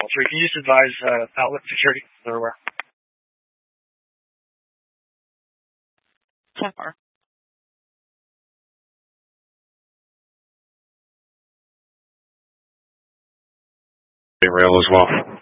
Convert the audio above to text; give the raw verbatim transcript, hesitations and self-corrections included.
culture. Can you just advise uh, outlet security? They're aware. So far. Rail as well.